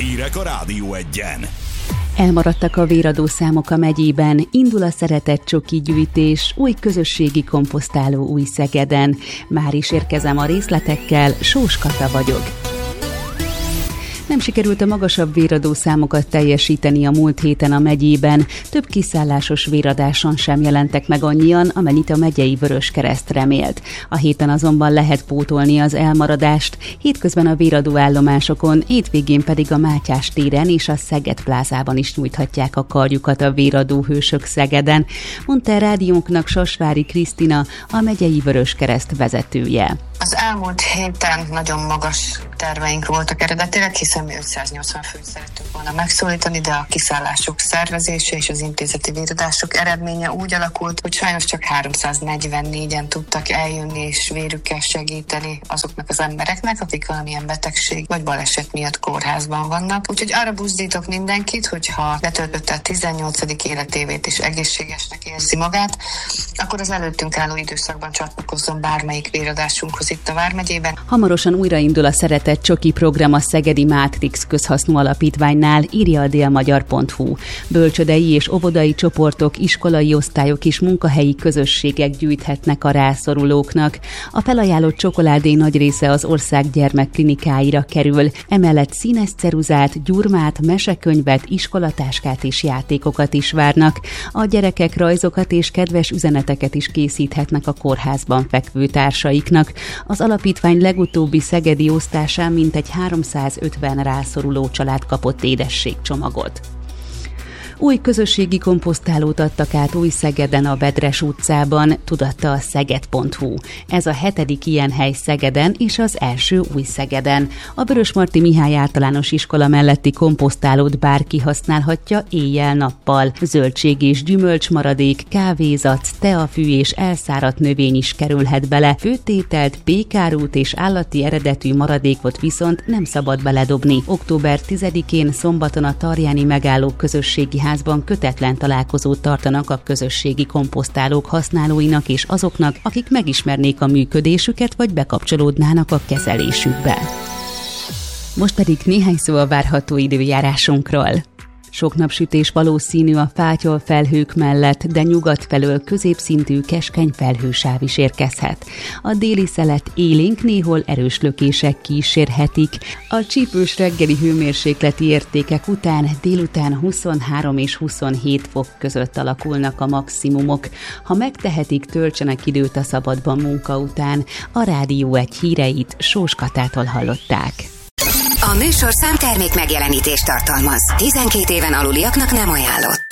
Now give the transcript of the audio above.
Hírek a Rádió Egyen. Elmaradtak a véradó számok a megyében, indul a szeretett csoki gyűjtés, új közösségi komposztáló Újszegeden. Már is érkezem a részletekkel, Sós Kata vagyok. Nem sikerült a magasabb véradó számokat teljesíteni a múlt héten a megyében. Több kiszállásos véradáson sem jelentek meg annyian, amennyit a megyei Vöröskereszt remélt. A héten azonban lehet pótolni az elmaradást, hétközben a véradó állomásokon, hétvégén pedig a Mátyás téren és a Szeged plázában is nyújthatják a karjukat a véradó hősök Szegeden, mondta a rádiónknak Sasvári Krisztina, a megyei Vöröskereszt vezetője. Az elmúlt héten nagyon magas terveink voltak eredetileg, hiszen mi 580 főt szerettünk volna megszólítani, de a kiszállások szervezése és az intézeti véradások eredménye úgy alakult, hogy sajnos csak 344-en tudtak eljönni és vérükkel segíteni azoknak az embereknek, akik valamilyen betegség vagy baleset miatt kórházban vannak. Úgyhogy arra buzdítok mindenkit, hogyha letöltötte a 18. életévét és egészségesnek érzi magát, akkor az előttünk álló időszakban csatlakozzon bármelyik véradásunkhoz itt a Vármegyében. Hamarosan újraindul a Szeretett Csoki program a Szegedi Mátrix Közhasznú Alapítványnál, írja a délmagyar.hu. Bölcsődei és óvodai csoportok, iskolai osztályok és munkahelyi közösségek gyűjthetnek a rászorulóknak. A felajánlott csokoládé nagy része az ország gyermekklinikáira kerül. Emellett színes ceruzát, gyurmát, mesekönyvet, iskolatáskát és játékokat is várnak. A gyerekek rajzokat és kedves üzeneteket is készíthetnek a kórházban fekvő társaiknak. Az alapítvány legutóbbi szegedi osztásán mintegy 350 rászoruló család kapott édességcsomagot. Új közösségi komposztálót adtak át Újszegeden a Vedres utcában, tudatta a szeged.hu. Ez a 7. ilyen hely Szegeden és az első Újszegeden. A Vörösmarty Mihály általános iskola melletti komposztálót bárki használhatja éjjel-nappal. Zöldség és gyümölcsmaradék, kávézac, teafű és elszáradt növény is kerülhet bele. Főtételt, pékárút és állati eredetű maradékot viszont nem szabad beledobni. Október 10-én szombaton a Tarjáni megálló közösségi házban kötetlen találkozót tartanak a közösségi komposztálók használóinak és azoknak, akik megismernék a működésüket vagy bekapcsolódnának a kezelésükbe. Most pedig néhány szó a várható időjárásunkról. Sok napsütés valószínű a fátyolfelhők mellett, de nyugat felől középszintű keskeny felhősáv is érkezhet. A déli szelet élénk, néhol erős lökések kísérhetik. A csípős reggeli hőmérsékleti értékek után délután 23 és 27 fok között alakulnak a maximumok. Ha megtehetik, töltsenek időt a szabadban munka után. A Rádió Egy híreit Sós Katától hallották. A műsorszám termék megjelenítést tartalmaz. 12 éven aluliaknak nem ajánlott.